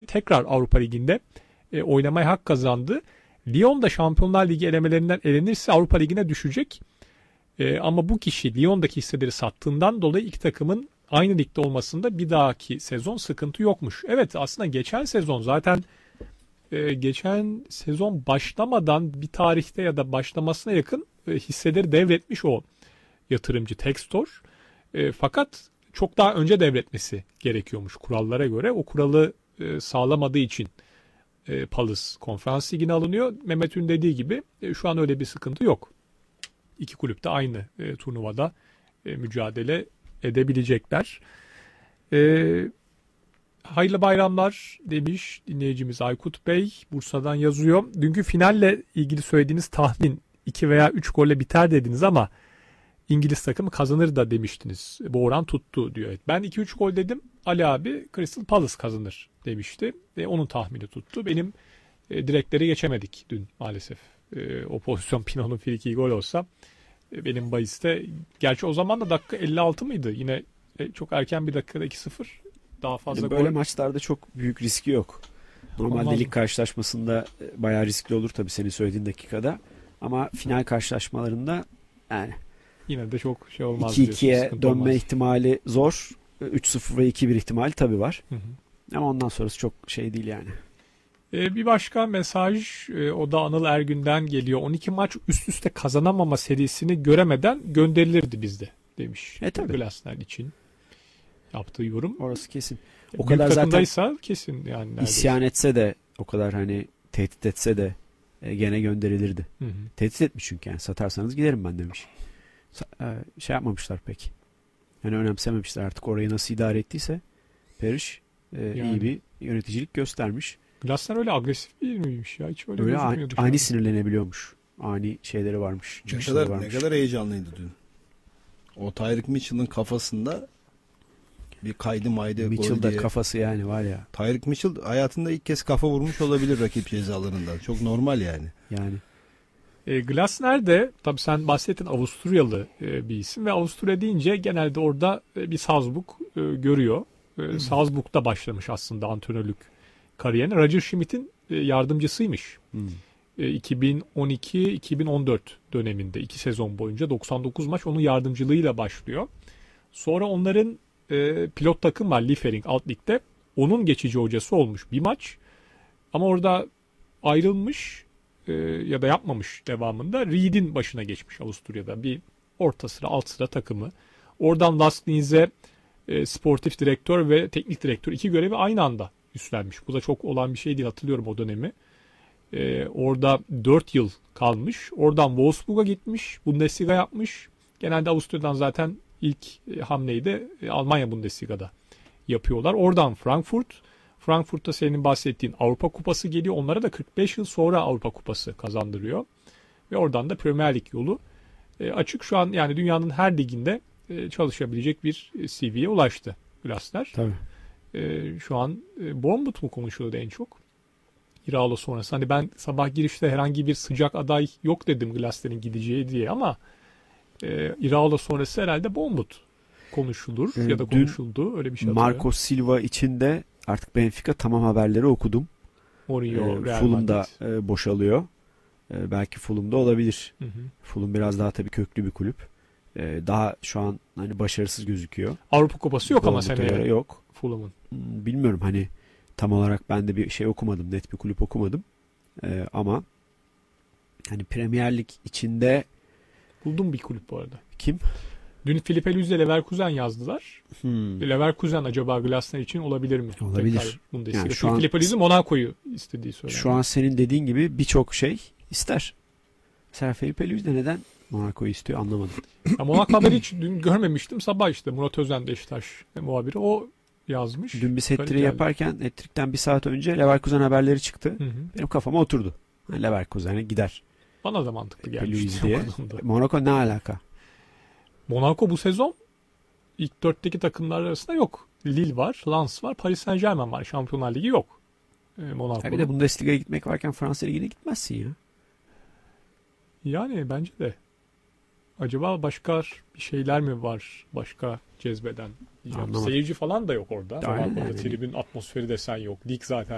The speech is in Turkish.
tekrar Avrupa Ligi'nde oynamaya hak kazandı. Lyon da Şampiyonlar Ligi elemelerinden elenirse Avrupa Ligi'ne düşecek. Ama bu kişi Lyon'daki hisseleri sattığından dolayı iki takımın aynı ligde olmasında bir dahaki sezon sıkıntı yokmuş. Evet, aslında geçen sezon zaten geçen sezon başlamadan bir tarihte ya da başlamasına yakın hisseleri devretmiş o yatırımcı Textor. Fakat çok daha önce devretmesi gerekiyormuş kurallara göre. O kuralı sağlamadığı için Palace Konferans Ligi'ne alınıyor. Mehmet'in dediği gibi şu an öyle bir sıkıntı yok. İki kulüp de aynı turnuvada mücadele edebilecekler. Hayırlı bayramlar demiş dinleyicimiz Aykut Bey. Bursa'dan yazıyor. Dünkü finalle ilgili söylediğiniz tahmin 2 veya 3 golle biter dediniz ama İngiliz takımı kazanır da demiştiniz. Bu oran tuttu diyor. Evet, ben 2-3 gol dedim. Ali abi Crystal Palace kazanır demişti. Onun tahmini tuttu. Benim direkleri geçemedik dün maalesef. O pozisyon Pino'nun friki gol olsa benim bahiste. Gerçi o zaman da dakika 56 mıydı? Yine çok erken bir dakikada 2-0. Daha fazla yani böyle gol. maçlarda çok büyük riski yok. Normalde lig karşılaşmasında bayağı riskli olur tabii senin söylediğin dakikada. Ama final karşılaşmalarında yani yine de çok şey olmaz. 2-2'ye dönme olmaz. İhtimali zor. 3-0 ve 2-1 ihtimali tabii var. Hı hı. Ama ondan sonrası çok şey değil yani. Bir başka mesaj o da Anıl Ergün'den geliyor. 12 maç üst üste kazanamama serisini göremeden gönderilirdi bizde demiş. Tabii. Glasner için yaptığı yorum. Orası kesin. O Büyük kadar takımdaysa kesin yani. Neredeyse. İsyan etse de o kadar hani tehdit etse de gene gönderilirdi. Hı hı. Tehdit etmiş çünkü yani satarsanız giderim ben demiş. Şey yapmamışlar pek. Yani önemsememişler artık orayı nasıl idare ettiyse Periş iyi bir yöneticilik göstermiş. Glasner öyle agresif değil miymiş ya? Hiç öyle gözükmüyordu. Ani sinirlenebiliyormuş. Ani şeyleri varmış. Ne kadar heyecanlıydı dün. O Tyreek Mitchell'ın kafasında bir kaydı maydı gol diye. Mitchell'da kafası yani var ya. Tyreek Mitchell hayatında ilk kez kafa vurmuş olabilir rakip cezalarından. Çok normal yani. Yani. Glasner de tabii sen bahsettin Avusturyalı bir isim ve Avusturya deyince genelde orada bir Salzburg görüyor. Salzburg'da başlamış aslında antrenörlük kariyerine. Roger Schmidt'in yardımcısıymış. 2012-2014 döneminde 2 sezon boyunca 99 maç onun yardımcılığıyla başlıyor. Sonra onların pilot takım var Liefering alt ligde. Onun geçici hocası olmuş bir maç. Ama orada ayrılmış ya da yapmamış devamında. Reed'in başına geçmiş Avusturya'da. Bir orta sıra alt sıra takımı. Oradan Last Linz'e sportif direktör ve teknik direktör 2 görevi aynı anda üstlenmiş. Bu da çok olan bir şey değil, hatırlıyorum o dönemi. Orada 4 yıl kalmış. Oradan Wolfsburg'a gitmiş. Bundesliga yapmış. Genelde Avusturya'dan zaten ilk hamleyi de Almanya Bundesliga'da yapıyorlar. Oradan Frankfurt'ta senin bahsettiğin Avrupa Kupası geliyor. Onlara da 45 yıl sonra Avrupa Kupası kazandırıyor. Ve oradan da Premier Lig yolu açık. Şu an yani dünyanın her liginde çalışabilecek bir CV'ye ulaştı Glasner. Tabii. Şu an Bournemouth mu konuşuluyordu en çok? Iraola sonrası. Hani ben sabah girişte herhangi bir sıcak aday yok dedim Glasner'in gideceği diye ama Iraola sonrası herhalde Bournemouth konuşulur ya da konuşuldu. Öyle bir şey hatırlıyorum. Marco Silva için de artık Benfica tamam haberleri okudum. Mourinho, Fulham'da boşalıyor. Belki Fulham'da olabilir. Hı hı. Fulham biraz daha tabii köklü bir kulüp. Daha şu an hani başarısız gözüküyor. Avrupa Kupası yok ama seneye. Yok. Fulham'ın. Bilmiyorum hani tam olarak ben de bir şey okumadım. Net bir kulüp okumadım. Ama hani Premier Lig içinde buldum bir kulüp bu arada. Kim? Dün Filipe Luiz'le Leverkusen yazdılar. Leverkusen acaba Glasner için olabilir mi? Olabilir. Yani şu an Filipe Luiz'i Monaco'yu istediği söyleniyor. Şu an senin dediğin gibi birçok şey ister. Mesela Filipe Luiz de neden Monaco'yu istiyor anlamadım. Ya Monaco haberi hiç dün görmemiştim. Sabah işte Murat Özen Beşiktaş muhabiri o yazmış. Dün bir hat-trick yaparken hat-trick'ten bir saat önce Leverkusen haberleri çıktı. Hı hı. Benim kafama oturdu. Leverkusen'e gider. Bana da mantıklı gelmiş. Monaco ne alaka? Monaco bu sezon ilk 4'teki takımlar arasında yok. Lille var, Lens var, Paris Saint-Germain var. Şampiyonlar Ligi yok. Monaco'da. Bir de Bundesliga'ya gitmek varken Fransa Ligi'ne gitmezsin ya. Yani bence de. Acaba başka bir şeyler mi var? Başka cezbeden. Seyirci falan da yok orada. Monaco'da tribün atmosferi desen yok. Lig zaten